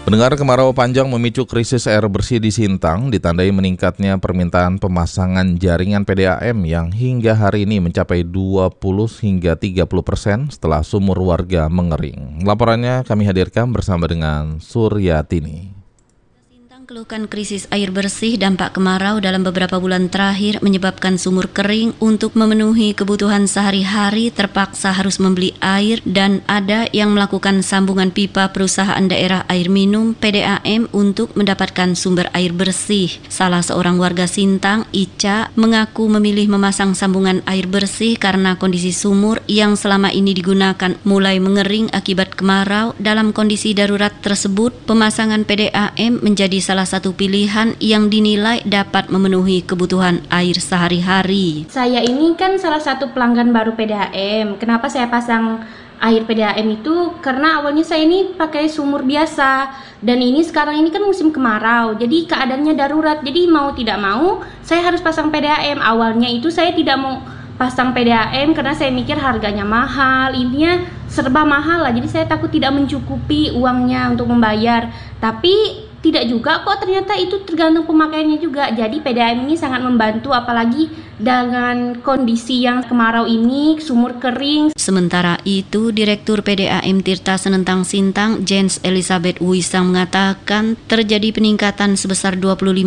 Pendengar, kemarau panjang memicu krisis air bersih di Sintang, ditandai meningkatnya permintaan pemasangan jaringan PDAM yang hingga hari ini mencapai 20 hingga 30% setelah sumur warga mengering. Laporannya kami hadirkan bersama dengan Suryatini. Keluhkan krisis air bersih dampak kemarau dalam beberapa bulan terakhir menyebabkan sumur kering. Untuk memenuhi kebutuhan sehari-hari terpaksa harus membeli air dan ada yang melakukan sambungan pipa perusahaan daerah air minum PDAM untuk mendapatkan sumber air bersih. Salah seorang warga Sintang, Ica, mengaku memilih memasang sambungan air bersih karena kondisi sumur yang selama ini digunakan mulai mengering akibat kemarau. Dalam kondisi darurat tersebut, pemasangan PDAM menjadi salah satu pilihan yang dinilai dapat memenuhi kebutuhan air sehari-hari. Saya ini kan salah satu pelanggan baru PDAM. Kenapa saya pasang air PDAM itu? Karena awalnya saya ini pakai sumur biasa. Dan ini sekarang ini kan musim kemarau. Jadi keadaannya darurat. Jadi mau tidak mau saya harus pasang PDAM. Awalnya itu saya tidak mau pasang PDAM karena saya mikir harganya mahal. Intinya serba mahal lah. Jadi saya takut tidak mencukupi uangnya untuk membayar. Tapi tidak juga kok, ternyata itu tergantung pemakaiannya juga. Jadi PDAM ini sangat membantu, apalagi dengan kondisi yang kemarau ini, sumur kering. Sementara itu, Direktur PDAM Tirta Senentang Sintang, Jens Elizabeth Wisang mengatakan terjadi peningkatan sebesar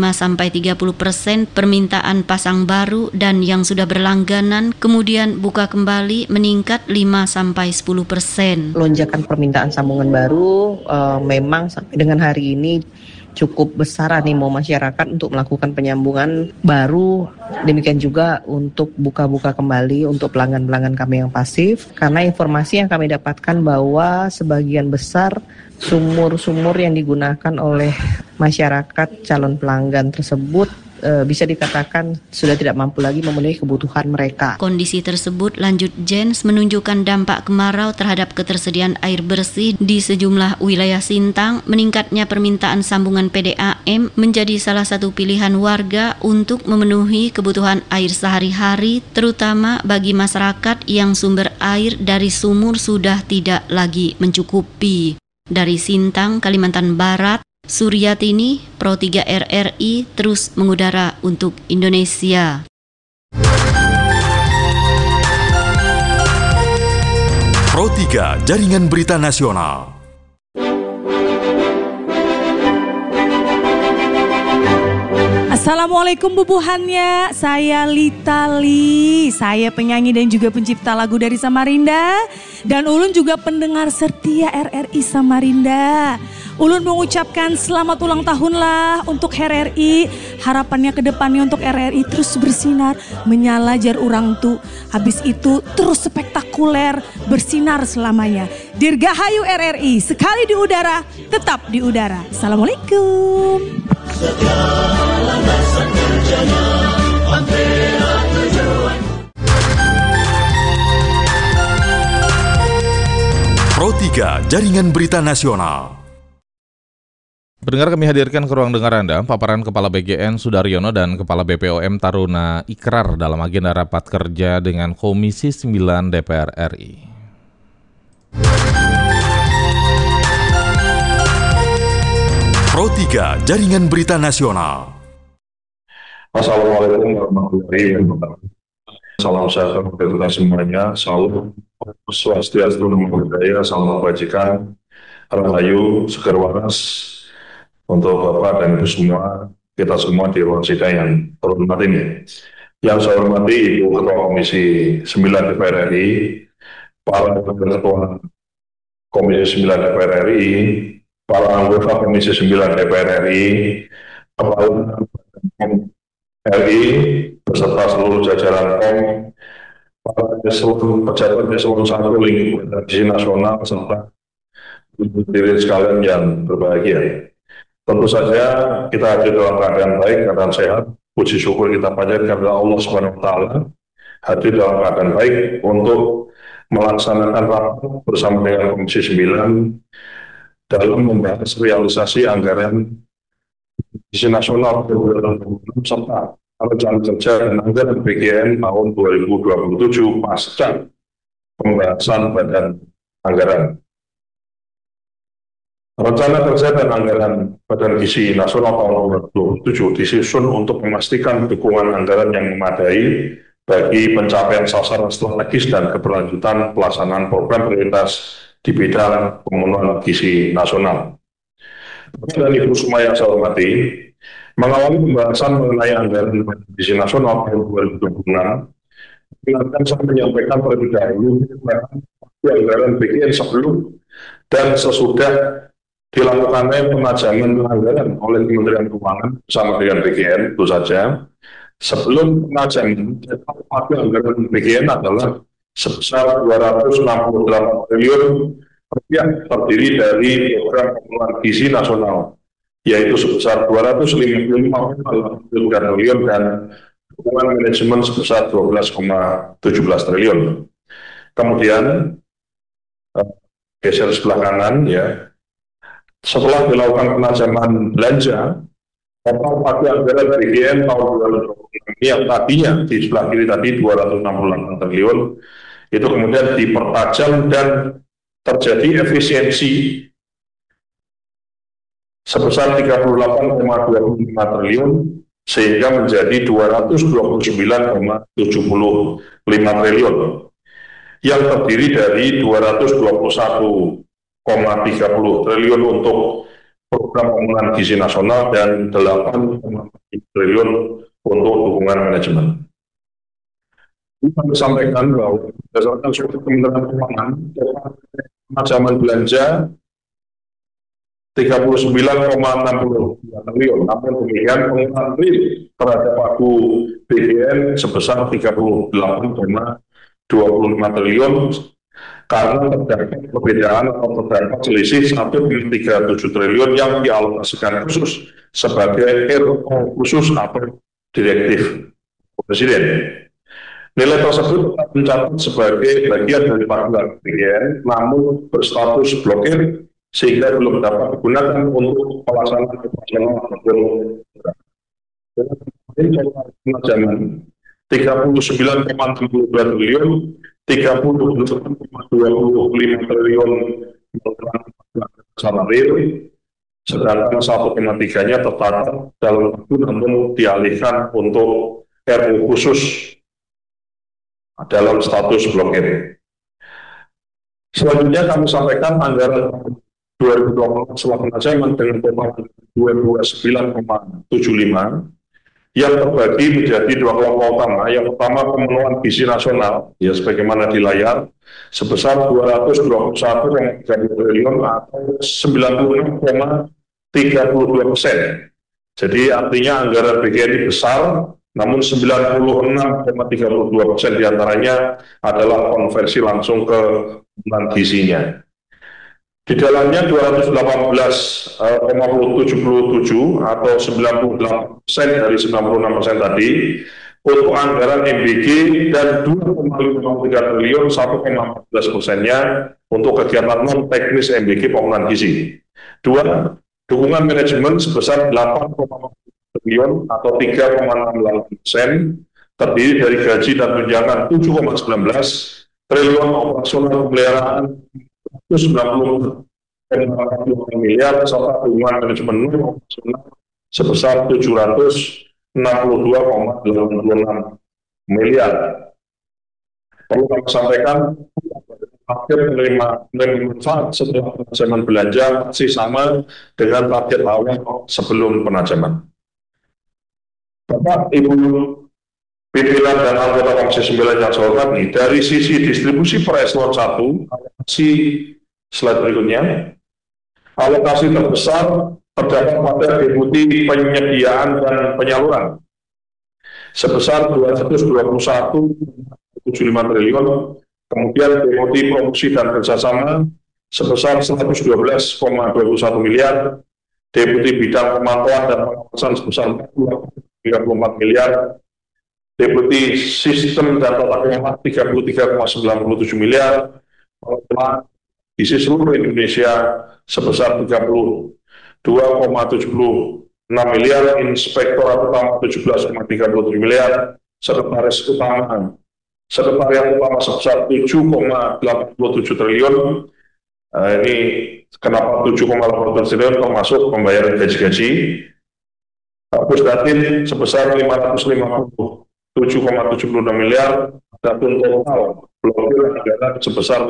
25-30% permintaan pasang baru dan yang sudah berlangganan kemudian buka kembali meningkat 5-10%. Lonjakan permintaan sambungan baru memang sampai dengan hari ini cukup besar animo masyarakat untuk melakukan penyambungan baru. Demikian juga untuk buka-buka kembali untuk pelanggan-pelanggan kami yang pasif. Karena informasi yang kami dapatkan bahwa sebagian besar sumur-sumur yang digunakan oleh masyarakat calon pelanggan tersebut bisa dikatakan sudah tidak mampu lagi memenuhi kebutuhan mereka. Kondisi tersebut, lanjut Jens, menunjukkan dampak kemarau terhadap ketersediaan air bersih di sejumlah wilayah Sintang. Meningkatnya permintaan sambungan PDAM menjadi salah satu pilihan warga untuk memenuhi kebutuhan air sehari-hari, terutama bagi masyarakat yang sumber air dari sumur sudah tidak lagi mencukupi. Dari Sintang, Kalimantan Barat, Suryatini, Pro 3 RRI terus mengudara untuk Indonesia. Pro 3 Jaringan Berita Nasional. Assalamualaikum bubuhannya, saya Litali, saya penyanyi dan juga pencipta lagu dari Samarinda. Dan Ulun juga pendengar setia RRI Samarinda. Ulun mengucapkan selamat ulang tahun lah untuk RRI. Harapannya ke depannya untuk RRI terus bersinar, menyala jar urang tu. Habis itu terus spektakuler, bersinar selamanya. Dirgahayu RRI, sekali di udara, tetap di udara. Assalamualaikum. Pro 3 Jaringan Berita Nasional. Pendengar, kami hadirkan ke ruang dengar Anda paparan Kepala BGN Sudaryono dan Kepala BPOM Taruna Ikrar dalam agenda rapat kerja dengan Komisi 9 DPR RI. Pro 3 Jaringan Berita Nasional. Assalamualaikum warahmatullahi wabarakatuh. Salam sejahtera untuk kita semuanya. Salam swastiastu, namo buddhaya, salam kebajikan, rahayu, seger waras untuk Bapak dan Ibu semua, kita semua di ruang sidang yang terhormat ini. Yang saya hormati Ibu Ketua Komisi 9 DPR RI, para Ketua Komisi 9 DPR RI, para anggota Komisi 9 DPR RI, Kepala RI, beserta seluruh jajaran POM, para seluruh pejabat eselon 1 lingkungan tradisi nasional, serta hadirin sekalian yang berbahagia. Tentu saja kita hadir dalam keadaan baik, keadaan sehat. Puji syukur kita panjatkan kepada Allah Subhanahu wa Ta'ala, hadir dalam keadaan baik untuk melaksanakan rapat bersama dengan Komisi 9 dalam membahas realisasi anggaran Komisi Nasional serta rencana kerja dan anggaran BGN tahun 2027 pasca pembahasan badan anggaran. Rencana kerja dan anggaran Badan Gizi Nasional tahun 2027 disusun untuk memastikan dukungan anggaran yang memadai bagi pencapaian sasaran strategis dan keberlanjutan pelaksanaan program prioritas di bidang pemenuhan gizi nasional. Bapak dan Ibu semua yang saya hormati, mengawali pembahasan mengenai anggaran Badan Gizi Nasional tahun 2026, silakan saya menyampaikan terlebih dahulu anggaran BGN sebelum dan sesudah dilakukannya penajaman anggaran oleh Kementerian Keuangan bersama dengan BGN, itu saja. Sebelum penajaman, anggaran BGN adalah sebesar 268 triliun rupiah, terdiri dari program pemenuhan gizi nasional, yaitu sebesar 255,8 triliun dan dukungan manajemen sebesar 12,17 triliun. Kemudian geser sebelah kanan ya. Setelah dilakukan penajaman belanja, total pakai anggaran BGN tahun 2026 yang tadinya di sebelah kiri tadi 268 triliun, itu kemudian dipertajam dan terjadi efisiensi sebesar 38,25 triliun sehingga menjadi 229,75 triliun yang terdiri dari 221,30 triliun untuk program pemenuhan gizi nasional dan 8,3 triliun untuk dukungan manajemen. Kami sampaikan bahwa berdasarkan surat Kementerian Keuangan, penajaman belanja 39,62 triliun, namun demikian pengeluaran real terhadap pagu BGN sebesar 38,25 triliun karena terdapat perbedaan atau terdapat selisih 1,37 triliun yang dialokasikan khusus sebagai RO khusus atau direktif Presiden. Nilai tersebut tetap mencatat sebagai bagian dari pagu BGN, namun berstatus blokir sehingga belum dapat digunakan untuk pelaksanaan operasional ataupun penajaman 39,62 triliun, 38,25 triliun sama real, sedangkan 1,3-nya tertata dalam waktu namun dialihkan untuk RU khusus dalam status blokir. Selanjutnya kami sampaikan anggaran 2020 setelah penajaman dengan total 29,75 yang terbagi menjadi dua kelompok utama. Yang pertama pemenuhan gizi nasional, ya sebagaimana di layar, sebesar 221,30 triliun atau 96,32%. Jadi artinya anggaran BGN besar, namun 96,32% diantaranya adalah konversi langsung ke pemenuhan gizinya. Di dalamnya 218,77 atau 98% dari 96% tadi untuk anggaran MBG dan 2,53 triliun 1,14%-nya untuk kegiatan non teknis MBG pemenuhan gizi. Dua, dukungan manajemen sebesar 8,4 triliun atau 3,68%, terdiri dari gaji dan tunjangan 7,19 triliun, operasional pemeliharaan 190 miliar serta dukungan manajemen operasional sebesar 762,86 miliar. Perlu kami sampaikan, target menerima manfaat setelah penajaman belanja masih sama dengan target awal sebelum penajaman. Bapak, Ibu pimpinan dan anggota Komisi 9 yang saya hormati, dari sisi distribusi per eselon 1, alokasi slide berikutnya, alokasi terbesar terdapat pada deputi penyediaan dan penyaluran sebesar 221,75 triliun, kemudian deputi promosi dan kerjasama sebesar 112,21 miliar, deputi bidang pemantauan dan pengawasan sebesar 34 miliar, deputi sistem dan tata kelola 33,97 miliar, di seluruh Indonesia sebesar 32,76 miliar, inspektorat utama 17,37 miliar, sekretaris utama, sekretariat utama sebesar 7,87 triliun, Ini kenapa 7,8 triliun termasuk pembayaran gaji-gaji. Pusdatin sebesar 557,76 miliar, adapun total blokir anggaran sebesar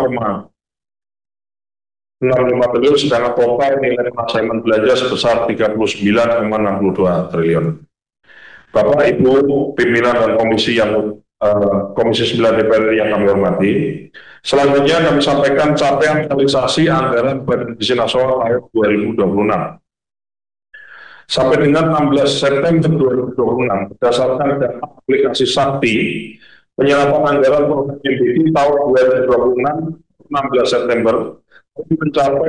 5,65 triliun, sedangkan total nilai assignment belanja sebesar 39,62 triliun. Bapak, Ibu, pimpinan dan komisi Komisi 9 DPR yang kami hormati, selanjutnya kami sampaikan capaian realisasi anggaran Badan Gizi Nasional tahun 2026. Sampai dengan 16 September 2026, berdasarkan data aplikasi Sakti, penyerapan anggaran program MBD tahun 2026 16 September mencapai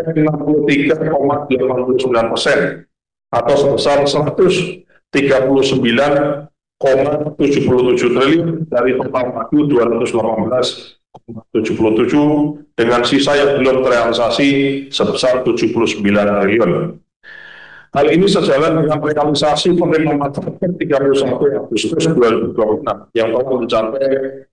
63,89% atau sebesar 139,77 triliun dari total pagu 218,77 dengan sisa yang belum terrealisasi sebesar 79 triliun. Hal ini sejalan dengan realisasi penerimaan manfaat per 31 Agustus 2026 yang telah mencapai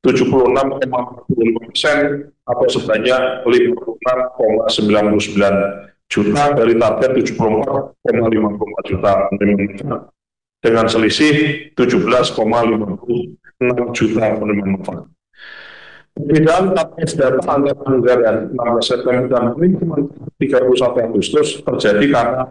76,45% atau sebanyak 56,99 juta dari target 74,50 juta penerimaan manfaat dengan selisih 17,56 juta penerimaan manfaat. Perbedaan target data antara anggaran 16 September dan penerimaan 31 Agustus terjadi karena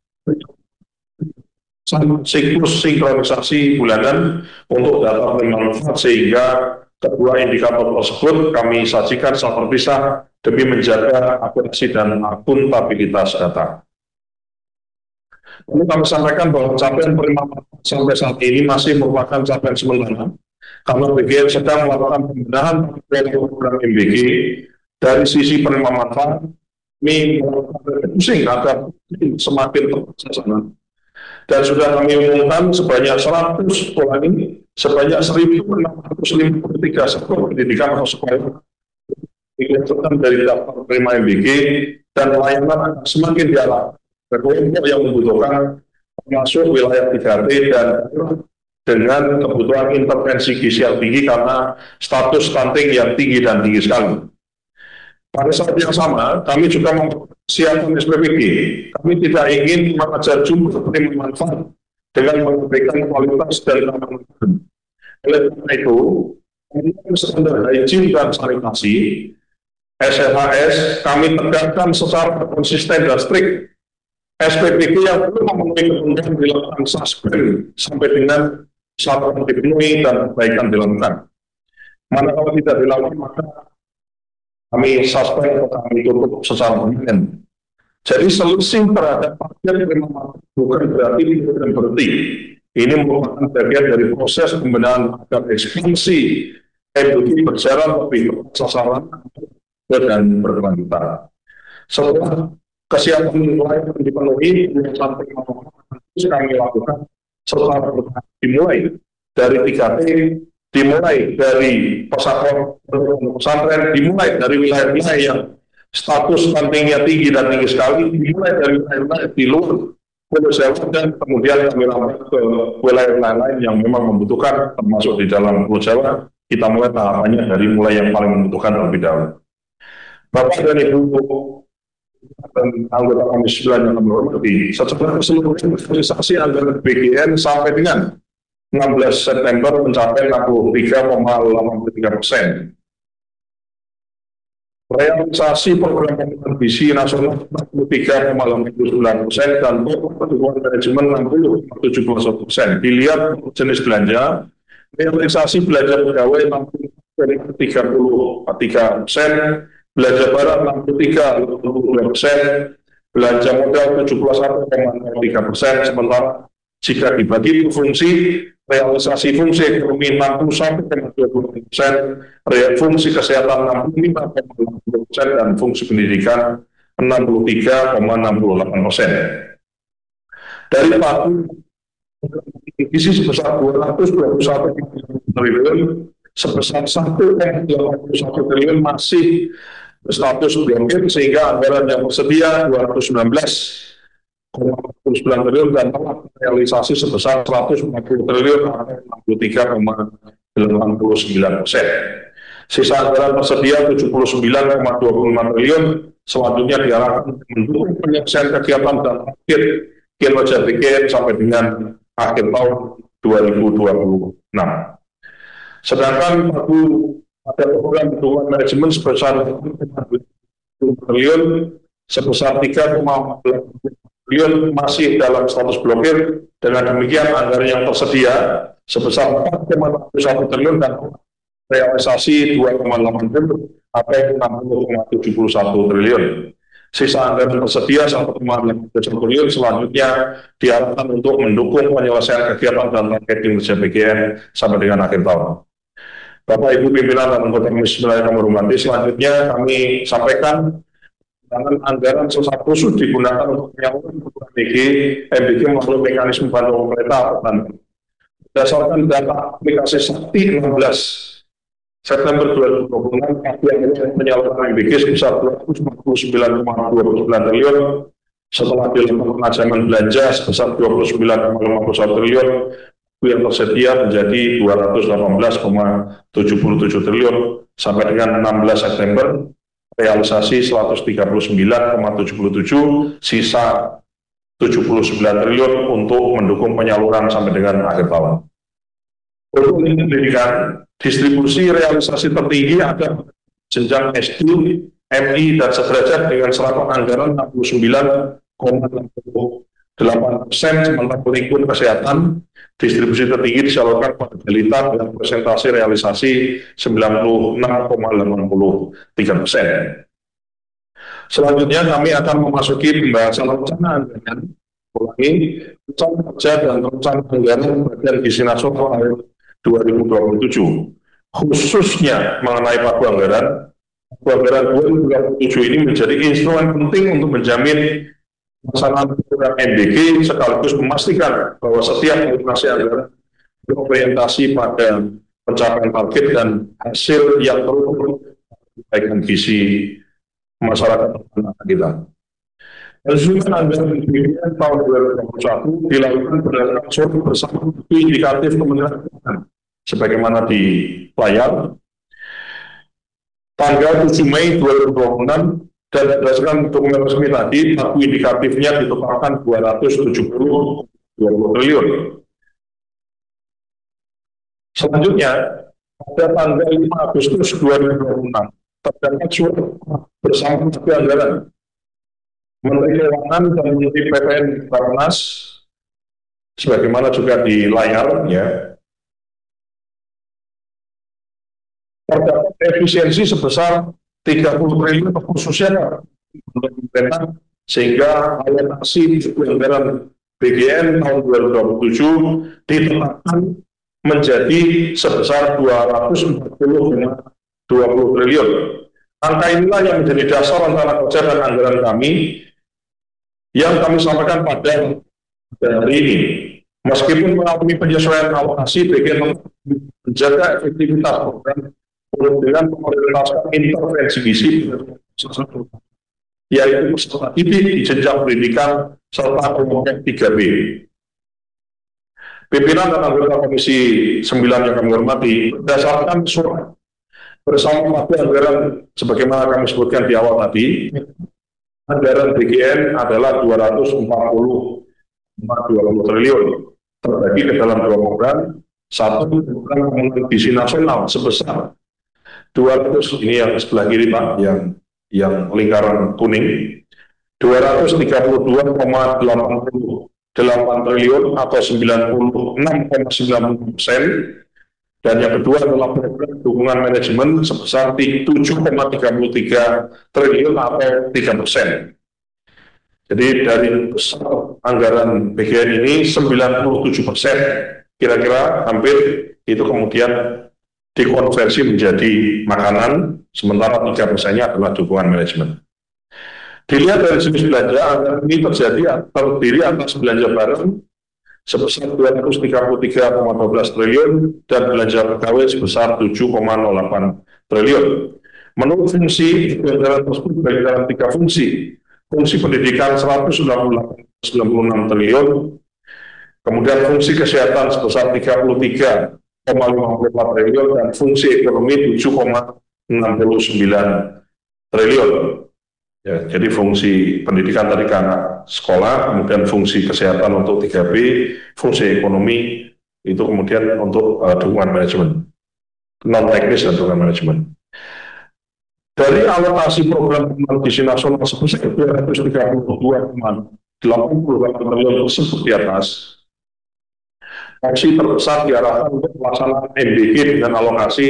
siklus sinkronisasi bulanan untuk data penerimaan manfaat, sehingga kedua indikator tersebut kami sajikan secara terpisah demi menjaga akurasi dan akuntabilitas data. Lalu kami sampaikan bahwa capaian penerimaan manfaat sampai saat ini masih merupakan capaian sementara karena BGN sedang melakukan pembenahan program MBG. Dari sisi penerimaan manfaat, kami melakukan pusing agar semakin terlaksana. Dan sudah kami umumkan sebanyak 100 sekolah ini, sebanyak 1.653 sekolah pendidikan atau sekolah dilakukan dari daftar penerima MBG, dan layanan akan semakin diarahkan ke kelompok yang membutuhkan, termasuk wilayah 3T dan dengan kebutuhan intervensi gizi yang tinggi karena status stunting yang tinggi dan tinggi sekali. Pada saat yang sama, kami juga mempersiapkan SPPG. Kami tidak ingin mengejar jumlah penerimaan manfaat dengan memberikan kualitas dan keamanan. Oleh karena itu, standar hygiene dan sanitasi SLHS kami tegakkan secara konsisten dan strict. SPPG yang belum memenuhi ketentuan dilakukan suspend sampai dengan syarat dipenuhi dan perbaikan dilakukan. Manakala tidak dilakukan, maka kami suspend atau kami tutup secara permanen. Jadi selisih terhadap target penerimaan bukan berarti tidak berhenti. Ini merupakan bagian dari proses pembenahan agar ekspansi MBG berjalan lebih tepat sasaran dan berkelanjutan. Setelah kesiapan nilai dipenuhi, sampai kami lakukan secara bertahap, dimulai dari 3T, dimulai dari pesantren, dimulai dari wilayah-wilayah yang status stuntingnya tinggi dan tinggi sekali, dimulai dari wilayah-wilayah di luar Pulau Jawa, dan kemudian kami lambat ke wilayah-wilayah lain yang memang membutuhkan, termasuk di dalam Pulau Jawa. Kita mulai tahapannya dari mulai yang paling membutuhkan terlebih dahulu. Bapak dan Ibu dan anggota Komisi 9 yang kami hormati, secara keseluruhan realisasi anggaran BGN sampai dengan 16 September mencapai 63,83%. Realisasi program pembangunan visi nasional 43,89% dan pertumbuhan manajemen 60,71%. Dilihat jenis belanja, realisasi belanja pegawai 33,3%, belanja barang 63,22%, belanja modal 71,03%, sementara jika dibagi fungsi, realisasi fungsi ekonomi 61,20%, fungsi kesehatan 65,60%, dan fungsi pendidikan 63,68%. Dari pagu gizi sebesar 221 triliun, sebesar 1,81 triliun masih status blokir, sehingga anggaran yang tersedia 219,49 triliun dan telah realisasi sebesar 140 triliun atau 63,89%. Sisa anggaran tersedia 79,25 triliun selanjutnya diarahkan mendukung penyelesaian kegiatan dan akhir kinerja BKN sampai dengan akhir tahun 2026. Sedangkan pada program dukungan manajemen sebesar 1,2 triliun sebesar 3,14 triliun masih dalam status blokir. Dengan demikian anggaran yang tersedia sebesar 4,61 triliun dan realisasi 2,8 triliun atau 60,71 triliun. Sisa anggaran tersedia 1,8 triliun selanjutnya diarahkan untuk mendukung penyelesaian kegiatan dan target kinerja BKN sampai dengan akhir tahun. Bapak Ibu pimpinan dan anggota Komisi 9 yang kami hormati, selanjutnya kami sampaikan anggaran sisa khusus digunakan untuk penyaluran kebutuhan MBG melalui mekanisme bantuan pemerintah dan berdasarkan data aplikasi Sakti 16 September 2026, anggaran penyaluran MBG sebesar 249,29 triliun setelah dilakukan penajaman belanja sebesar 29,51 triliun yang tersedia menjadi 218,77 triliun sampai dengan 16 September realisasi 139,77, sisa 79 triliun untuk mendukung penyaluran sampai dengan akhir tahun. Untuk pendidikan, distribusi realisasi tertinggi ada jenjang SD, MI, dan sederajat dengan serapan anggaran 69,68%, sementara lingkup kesehatan distribusi tertinggi disalurkan pada balita dengan persentase realisasi 96,83%. Selanjutnya kami akan memasuki pembahasan rencana anggaran, rencana kerja dan rencana anggaran Badan Gizi Nasional tahun 2027, khususnya mengenai pagu anggaran. Pagu anggaran 2027 ini menjadi instrumen penting untuk menjamin pelaksanaan program MBG sekaligus memastikan bahwa setiap alokasi anggaran berorientasi pada pencapaian target dan hasil yang terukur kebaikan gizi masyarakat kita. Penyusunan anggaran BPN tahun 2021 dilakukan berdasarkan survei bersama indikatif Kementerian Keuangan sebagaimana di layar tanggal 7 Mei 2026. Dan berdasarkan dokumen resmi tadi, pagu indikatifnya ditetapkan 270 triliun. Selanjutnya, pada tanggal 5 Agustus 2026, terdapat surat bersama pagu anggaran Menteri Keuangan dan Menteri PPN Bapenas, sebagaimana juga di layar, ya. Terdapat efisiensi sebesar 30 triliun khususnya untuk pemerintah, sehingga alokasi anggaran BGN tahun 2027 ditetapkan menjadi sebesar 240,20 triliun. Angka inilah yang menjadi dasar rencana kerja dan anggaran kami yang kami sampaikan pada hari ini. Meskipun mengalami penyesuaian alokasi, BGN menjaga efektivitas program dengan memprioritaskan intervensi gizi yaitu peserta didik di jenjang pendidikan serta kelompok 3B. Pimpinan dan anggota Komisi 9 yang kami hormati, berdasarkan surat bersama pagu anggaran sebagaimana kami sebutkan di awal tadi, anggaran BGN adalah 240,20 triliun terbagi ke dalam dua program. Satu program pengembangan gizi nasional sebesar 200, ini yang sebelah kiri Pak, yang lingkaran kuning, 232,88 triliun atau 96,90%, dan yang kedua adalah program dukungan manajemen sebesar 7,33 triliun atau 3%. Jadi dari besar anggaran BGN ini 97% kira-kira hampir itu kemudian dikonversi menjadi makanan, sementara 3%-nya adalah dukungan manajemen. Dilihat dari jenis belanja, anggaran ini terdiri atas belanja barang sebesar 233,12 triliun dan belanja pegawai sebesar 7,08 triliun. Menurut fungsi, anggaran tersebut bagi dalam 3 fungsi. Fungsi pendidikan 198,96 triliun, kemudian fungsi kesehatan sebesar 33,54 triliun, dan fungsi ekonomi 7,33 triliun. Ya, jadi fungsi pendidikan tadi ke anak sekolah, kemudian fungsi kesehatan untuk 3B, fungsi ekonomi itu kemudian untuk dukungan manajemen, non teknis dan dukungan manajemen. Dari alokasi program pengembangan gizi nasional sebesar 232,88 triliun tersebut di atas, porsi terbesar diarahkan untuk pelaksanaan MBG dengan alokasi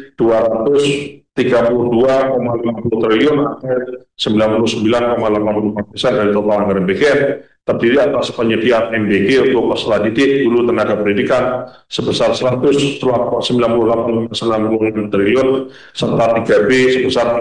232,50 triliun atau 99,84% dari total anggaran BGN, terdiri atas penyediaan MBG untuk peserta didik, guru, tenaga pendidikan sebesar 198,96 triliun serta 3B sebesar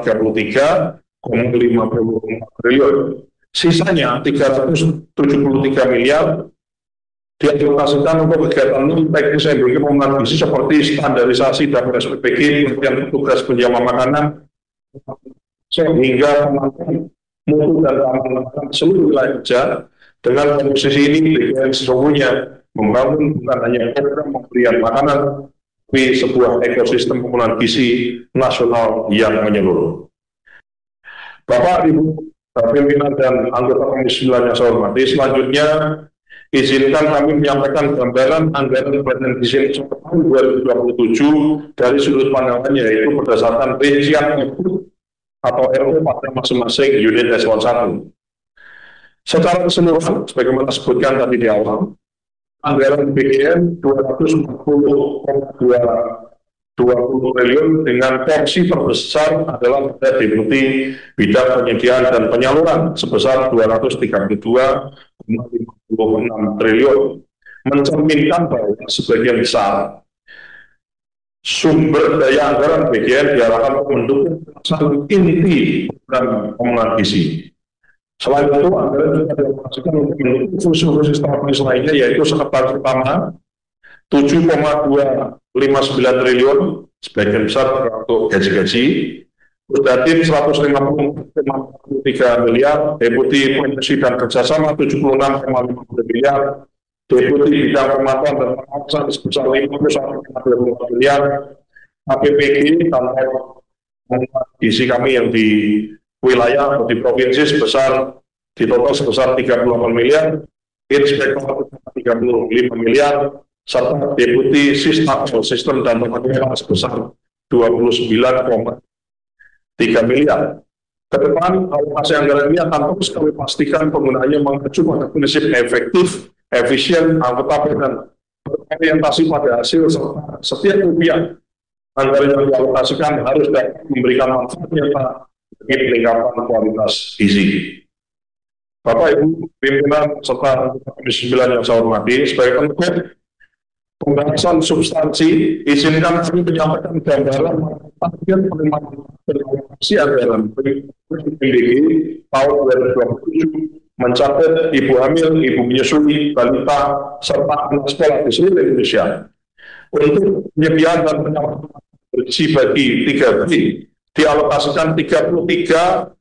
33,50 triliun. Sisanya 373 miliar dialokasikan untuk kegiatan non teknis MBG pengembangan gizi seperti standarisasi dan SPPG, kemudian petugas penjaga makanan, sehingga pemantauan mutu dan keamanan seluruh wilayah kerja. Dengan posisi ini, BGN sesungguhnya membangun bukan hanya program pemberian makanan, tapi sebuah ekosistem pembangunan gizi nasional yang menyeluruh. Bapak, Ibu, pimpinan dan anggota Komisi 9 yang saya hormati, selanjutnya izinkan kami menyampaikan gambaran anggaran Badan Gizi Nasional tahun 2027 dari sudut pandangannya, yaitu berdasarkan rincian input atau RO pada masing-masing unit eselon 1. Secara keseluruhan, sebagaimana disebutkan tadi di awal, anggaran BGN 240,20 triliun dengan porsi terbesar adalah pada deputi bidang penyediaan dan penyaluran sebesar 232,56 triliun, mencerminkan bahwa sebagian besar sumber daya anggaran BGN diarahkan untuk mendukung pelaksanaan inti program pengembangan gizi. Selain itu, anggaran juga dialokasikan untuk mendukung fungsi-fungsi strategis lainnya, yaitu sekretaris utama 7,259 triliun, sebagian besar untuk gaji-gaji, Pusdatin 150,3 miliar, Deputi Promosi dan Kerjasama 76,50 miliar, Deputi Bidang Pemantauan dan Pengawasan sebesar 51,24 miliar, APPG tanpa gizi kami yang di wilayah atau di provinsi sebesar di total sebesar 38 miliar, Inspektor 35 miliar, serta Deputi Sistem dan Pemantauan sebesar 29,3 miliar. Ke depan, alokasi anggaran ini akan terus kami pastikan penggunaannya mengacu pada prinsip efektif, efisien, akutabel, dan berorientasi pada hasil serta setiap rupiah anggaran yang dialokasikan harus dapat memberikan manfaat nyata bagi peningkatan kualitas gizi. Bapak, Ibu, pimpinan serta Komisi 9 yang saya hormati, sebagai penutup pembahasan substansi, izinkan kami menyampaikan gambaran target penerimaan alokasi anggaran PDG tahun 2027 mencapai ibu hamil, ibu menyusui, balita, serta anak sekolah di seluruh Indonesia. Untuk penyediaan dan penyaluran gizi bagi 3B dialokasikan 33,5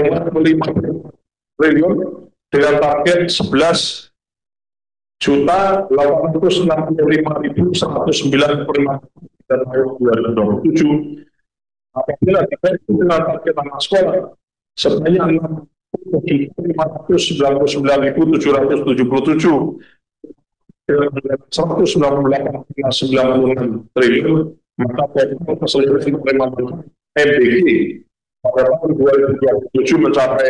triliun dengan target 11.865.195 tahun 2027. Apabila dibanding dengan target anak sekolah sebanyak 599.777 dengan 198,96 triliun, maka total keseluruhan penerimaan MBG pada tahun 2027 mencapai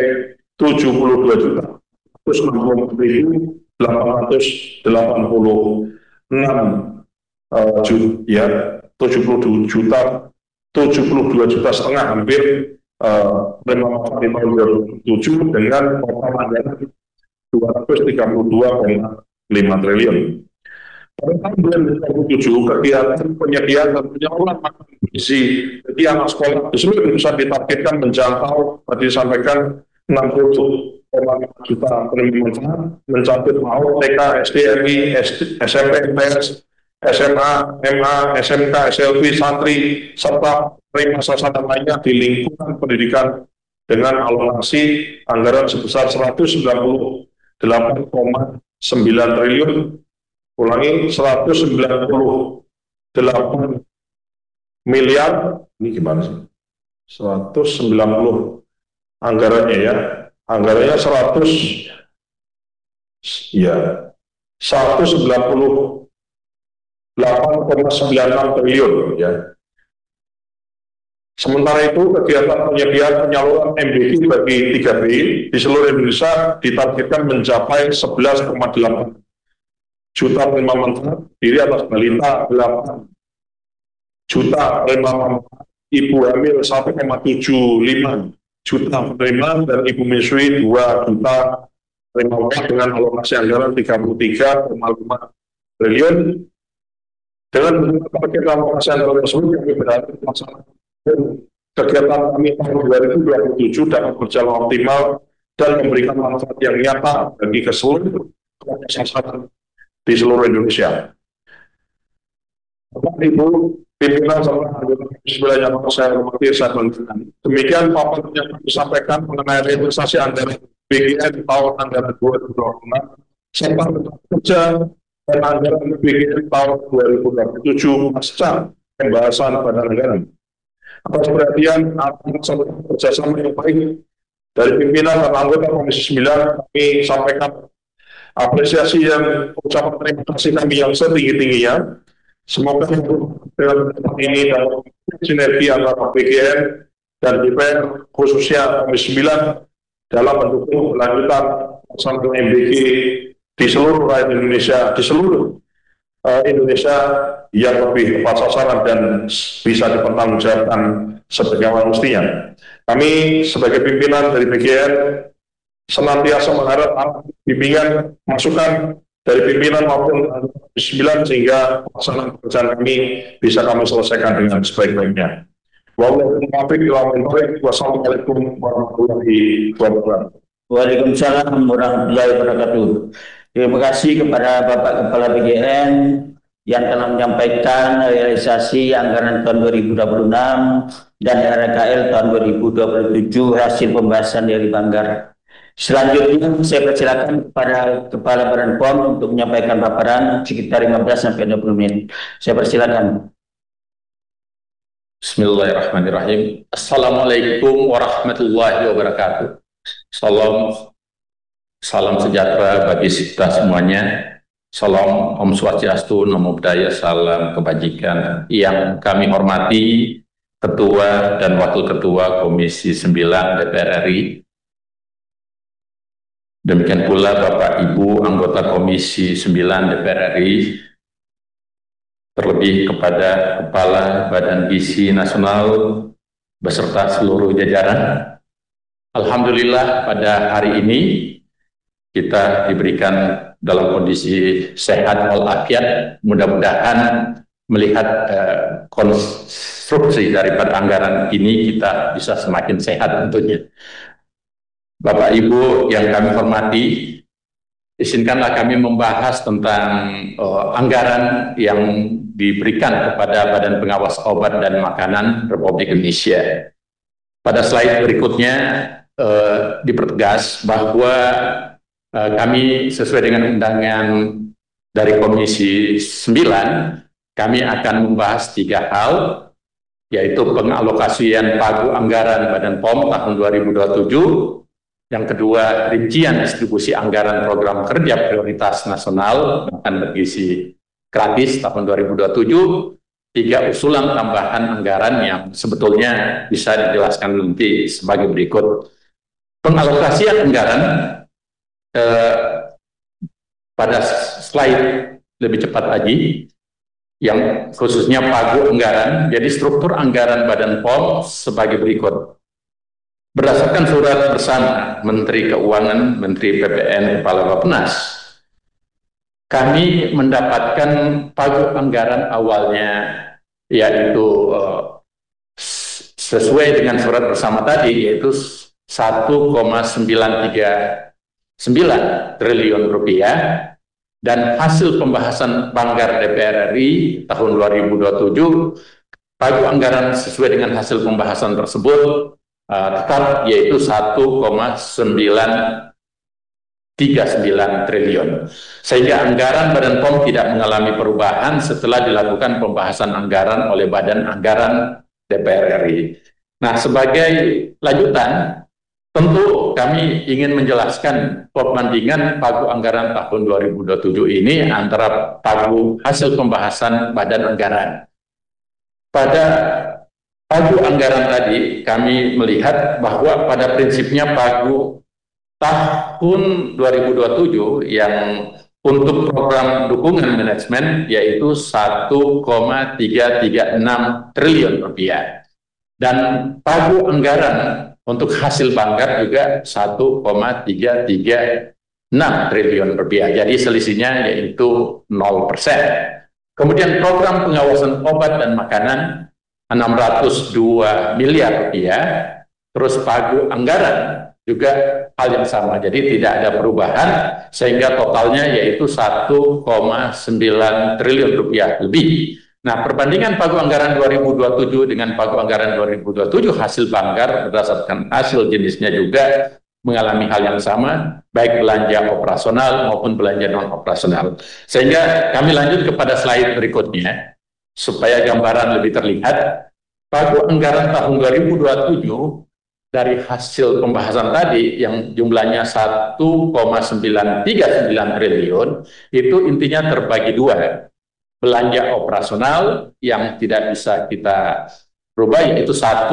72,5 hampir penerimaan di tahun 2007 dengan total anggaran 232,5 triliun. Pada tahun 2027, kegiatan penyediaan dan penyaluran makanan gizi bagi anak sekolah di seluruh Indonesia ditargetkan menjangkau, tadi disampaikan 60,5 juta penerima manfaat, mencakup PAUD, TK, SD, MI, SMP, MTS, SMA, MA, SMK, SLB, santri, serta penerima sasaran lainnya di lingkungan pendidikan dengan alokasi anggaran sebesar 198,9 triliun. Ulangi, 198 miliar, ini gimana sih? 190 anggarannya ya. Anggarannya 198,96 triliun ya. Sementara itu, kegiatan penyediaan penyaluran MBG bagi 3B di seluruh Indonesia ditargetkan mencapai 11,8 juta penerima manfaat, diri atas balita 8 juta penerima manfaat, ibu hamil 1,75 juta penerima, dan ibu menyusui 2 juta penerima manfaat dengan alokasi anggaran 33,5 triliun. Dengan target alokasi anggaran tersebut, kami berharap pelaksanaan kegiatan kami tahun 2027 dapat berjalan optimal dan memberikan manfaat yang nyata bagi keseluruhan sasaran di seluruh Indonesia. Bapak Ibu pimpinan serta anggota Komisi 9 yang saya hormati, saya banggakan. Demikian paparan yang kami sampaikan mengenai realisasi anggaran BGN tahun anggaran 2026 serta kerja dan anggaran BGN tahun 2027 pasca pembahasan badan anggaran. Atas perhatian atas kerjasama yang baik dari pimpinan dan anggota Komisi 9, kami sampaikan apresiasi dan ucapan terima kasih kami yang setinggi-tingginya. Semoga dengan ini dalam sinergi antara BGN dan DPR, khususnya Komisi 9, dalam mendukung kelanjutan pelaksanaan MBG di seluruh rakyat Indonesia, di seluruh Indonesia yang lebih tepat sasaran dan bisa dipertanggungjawabkan sebagaimana mestinya. Kami sebagai pimpinan dari BGN senantiasa mengharap bimbingan, masukan dari pimpinan maupun Komisi 9 sehingga pelaksanaan pekerjaan kami bisa kami selesaikan dengan sebaik-baiknya. Wassalamualaikum warahmatullahi wabarakatuh. Waalaikumsalam warahmatullahi wabarakatuh. Terima kasih kepada Bapak Kepala BGN yang telah menyampaikan realisasi anggaran tahun 2026 dan RKL tahun 2027 hasil pembahasan dari Banggar. Selanjutnya saya persilakan kepada Kepala Badan POM untuk menyampaikan paparan sekitar 15-20 menit. Saya persilakan. Bismillahirrahmanirrahim. Assalamualaikum warahmatullahi wabarakatuh. Salam sejahtera bagi kita semuanya. Salam Om Swastiastu, Namo Buddhaya, salam kebajikan. Yang kami hormati Ketua dan Wakil Ketua Komisi 9 DPR RI. Demikian pula Bapak Ibu anggota Komisi 9 DPR RI. Terlebih kepada Kepala Badan Gizi Nasional beserta seluruh jajaran. Alhamdulillah pada hari ini kita diberikan dalam kondisi sehat walafiat. Mudah-mudahan melihat konstruksi daripada anggaran ini kita bisa semakin sehat tentunya. Bapak Ibu yang kami hormati, izinkanlah kami membahas tentang anggaran yang diberikan kepada Badan Pengawas Obat dan Makanan Republik Indonesia. Pada slide berikutnya dipertegas bahwa kami sesuai dengan undangan dari Komisi 9, kami akan membahas 3 hal, yaitu pengalokasian pagu anggaran Badan POM tahun 2027, yang kedua rincian distribusi anggaran program kerja prioritas nasional makan bergizi gratis tahun 2027, 3 usulan tambahan anggaran yang sebetulnya bisa dijelaskan nanti sebagai berikut. Pengalokasian anggaran pada slide lebih cepat lagi, yang khususnya pagu anggaran. Jadi struktur anggaran Badan POM sebagai berikut. Berdasarkan surat bersama Menteri Keuangan, Menteri PPN, Kepala Bappenas, kami mendapatkan pagu anggaran awalnya, yaitu sesuai dengan surat bersama tadi, yaitu 1,939 triliun rupiah, dan hasil pembahasan Banggar DPR RI tahun 2027, pagu anggaran sesuai dengan hasil pembahasan tersebut tetap yaitu 1,939 triliun. Sehingga anggaran Badan POM tidak mengalami perubahan setelah dilakukan pembahasan anggaran oleh Badan Anggaran DPR RI. Nah, sebagai lanjutan, tentu kami ingin menjelaskan perbandingan pagu anggaran tahun 2027 ini antara pagu hasil pembahasan Badan Anggaran. Pada pagu anggaran tadi, kami melihat bahwa pada prinsipnya pagu tahun 2027 yang untuk program dukungan manajemen yaitu 1,336 triliun rupiah. Dan pagu anggaran untuk hasil banggar juga 1,336 triliun rupiah. Jadi selisihnya yaitu 0%. Kemudian program pengawasan obat dan makanan 602 miliar rupiah. Terus pagu anggaran juga hal yang sama. Jadi tidak ada perubahan sehingga totalnya yaitu 1,9 triliun rupiah lebih. Nah, perbandingan pagu anggaran 2027 dengan pagu anggaran 2027 hasil banggar berdasarkan hasil jenisnya juga mengalami hal yang sama, baik belanja operasional maupun belanja non-operasional. Sehingga kami lanjut kepada slide berikutnya, supaya gambaran lebih terlihat. Pagu anggaran tahun 2027 dari hasil pembahasan tadi yang jumlahnya 1,939 triliun, itu intinya terbagi dua. Belanja operasional yang tidak bisa kita rubah yaitu 1